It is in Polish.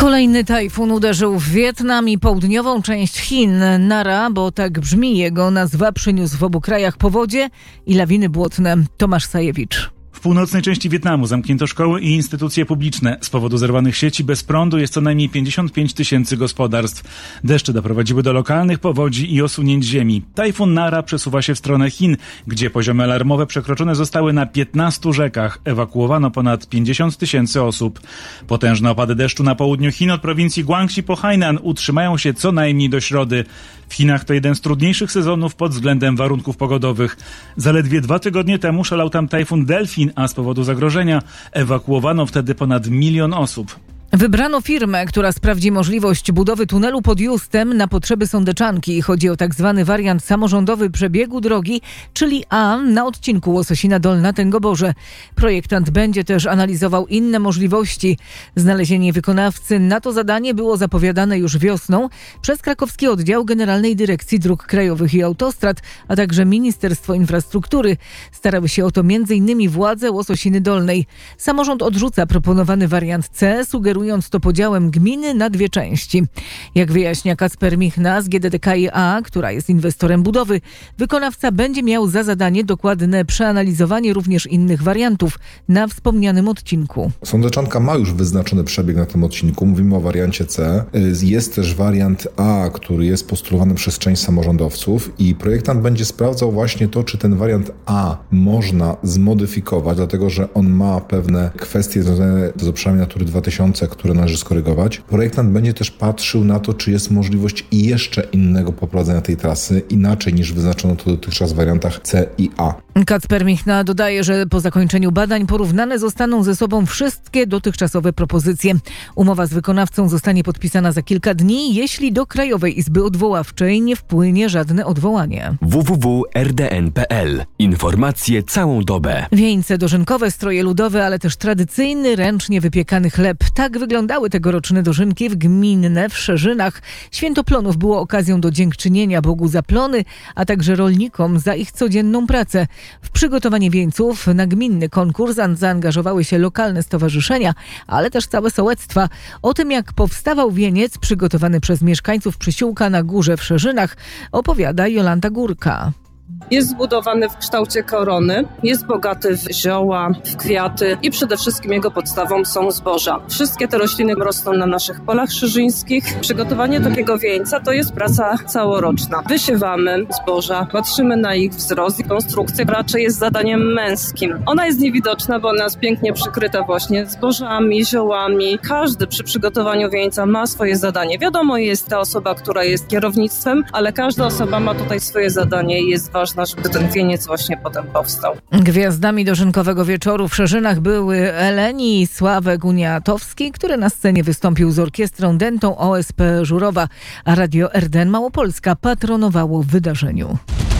Kolejny tajfun uderzył w Wietnam i południową część Chin. Nara, bo tak brzmi jego nazwa, przyniósł w obu krajach powodzie i lawiny błotne. Tomasz Sajewicz. W północnej części Wietnamu zamknięto szkoły i instytucje publiczne. Z powodu zerwanych sieci bez prądu jest co najmniej 55 000 gospodarstw. Deszcze doprowadziły do lokalnych powodzi i osunięć ziemi. Tajfun Nara przesuwa się w stronę Chin, gdzie poziomy alarmowe przekroczone zostały na 15 rzekach. Ewakuowano ponad 50 000 osób. Potężne opady deszczu na południu Chin od prowincji Guangxi po Hainan utrzymają się co najmniej do środy. W Chinach to jeden z trudniejszych sezonów pod względem warunków pogodowych. Zaledwie 2 tygodnie temu szalał tam tajfun Delfin, a z powodu zagrożenia ewakuowano wtedy ponad 1 milion osób. Wybrano firmę, która sprawdzi możliwość budowy tunelu pod Justem na potrzeby Sądeczanki. Chodzi o tak zwany wariant samorządowy przebiegu drogi, czyli A na odcinku Łososina Dolna-Tęgoborze. Projektant będzie też analizował inne możliwości. Znalezienie wykonawcy na to zadanie było zapowiadane już wiosną przez krakowski oddział Generalnej Dyrekcji Dróg Krajowych i Autostrad, a także Ministerstwo Infrastruktury. Starały się o to m.in. władze Łososiny Dolnej. Samorząd odrzuca proponowany wariant C, sugerując to podziałem gminy na 2 części. Jak wyjaśnia Kacper Michna z GDDKiA, która jest inwestorem budowy, wykonawca będzie miał za zadanie dokładne przeanalizowanie również innych wariantów na wspomnianym odcinku. Sądeczanka ma już wyznaczony przebieg na tym odcinku. Mówimy o wariancie C. Jest też wariant A, który jest postulowany przez część samorządowców i projektant będzie sprawdzał właśnie to, czy ten wariant A można zmodyfikować, dlatego że on ma pewne kwestie związane z obszarami Natury 2000, które należy skorygować. Projektant będzie też patrzył na to, czy jest możliwość jeszcze innego poprowadzenia tej trasy, inaczej niż wyznaczono to dotychczas w wariantach C i A. Kacper Michna dodaje, że po zakończeniu badań porównane zostaną ze sobą wszystkie dotychczasowe propozycje. Umowa z wykonawcą zostanie podpisana za kilka dni, jeśli do Krajowej Izby Odwoławczej nie wpłynie żadne odwołanie. www.rdn.pl. Informacje całą dobę. Wieńce dożynkowe, stroje ludowe, ale też tradycyjny, ręcznie wypiekany chleb. Tak wyglądały tegoroczne dożynki gminne w Szerzynach. Święto Plonów było okazją do dziękczynienia Bogu za plony, a także rolnikom za ich codzienną pracę. W przygotowanie wieńców na gminny konkurs zaangażowały się lokalne stowarzyszenia, ale też całe sołectwa. O tym, jak powstawał wieniec przygotowany przez mieszkańców Przysiłka na Górze w Szerzynach, opowiada Jolanta Górka. Jest zbudowany w kształcie korony, jest bogaty w zioła, w kwiaty i przede wszystkim jego podstawą są zboża. Wszystkie te rośliny rosną na naszych polach szerzyńskich. Przygotowanie takiego wieńca to jest praca całoroczna. Wysiewamy zboża, patrzymy na ich wzrost i konstrukcja raczej jest zadaniem męskim. Ona jest niewidoczna, bo ona jest pięknie przykryta właśnie zbożami, ziołami. Każdy przy przygotowaniu wieńca ma swoje zadanie. Wiadomo, jest ta osoba, która jest kierownictwem, ale każda osoba ma tutaj swoje zadanie i jest ważna, żeby ten wieniec właśnie potem powstał. Gwiazdami dożynkowego wieczoru w Szerzynach były Eleni i Sławek Uniatowski, który na scenie wystąpił z orkiestrą dętą OSP Żurowa, a Radio RDN Małopolska patronowało w wydarzeniu.